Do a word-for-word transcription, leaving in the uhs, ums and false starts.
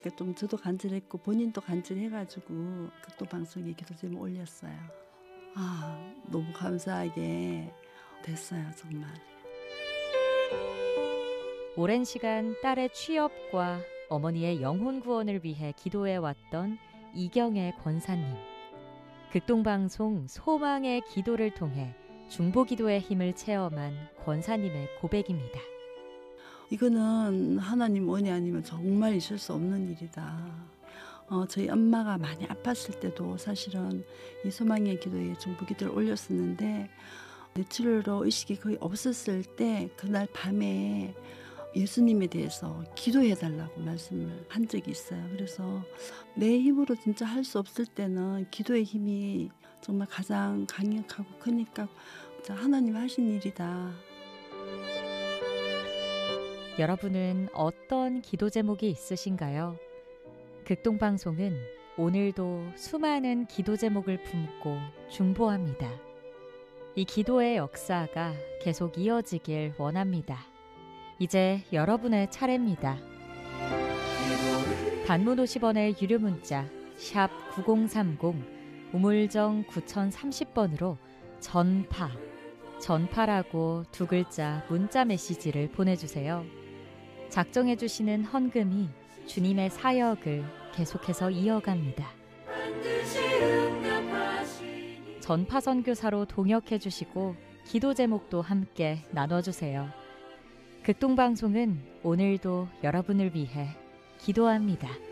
그러니까 좀 저도 간절했고 본인도 간절해가지고 극동 방송에 기도 제목 올렸어요. 아, 너무 감사하게 됐어요, 정말. 오랜 시간 딸의 취업과 어머니의 영혼 구원을 위해 기도해왔던 이경애 권사님. 극동방송 소망의 기도를 통해 중보기도의 힘을 체험한 권사님의 고백입니다. 이거는 하나님 은혜 아니면 정말 있을 수 없는 일이다. 어, 저희 엄마가 많이 아팠을 때도 사실은 이 소망의 기도에 중보기도를 올렸었는데 뇌출혈로 의식이 거의 없었을 때 그날 밤에 예수님에 대해서 기도해달라고 말씀을 한 적이 있어요. 그래서 내 힘으로 진짜 할 수 없을 때는 기도의 힘이 정말 가장 강력하고 크니까 하나님 하신 일이다. 여러분은 어떤 기도 제목이 있으신가요? 극동방송은 오늘도 수많은 기도 제목을 품고 중보합니다. 이 기도의 역사가 계속 이어지길 원합니다. 이제 여러분의 차례입니다. 단문 오십 원의 유료 문자 샵 구공삼공 우물정 구공삼공 번으로 전파, 전파라고 두 글자 문자 메시지를 보내주세요. 작정해 주시는 헌금이 주님의 사역을 계속해서 이어갑니다. 전파 선교사로 동역해 주시고 기도 제목도 함께 나눠주세요. 극동방송은 오늘도 여러분을 위해 기도합니다.